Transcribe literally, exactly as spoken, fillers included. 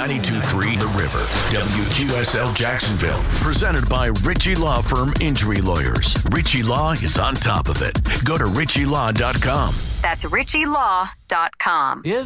ninety-two point three The River, W Q S L Jacksonville. Presented by Ritchie Law Firm Injury Lawyers. Ritchie Law is on top of it. Go to ritchie law dot com. That's ritchie law dot com. If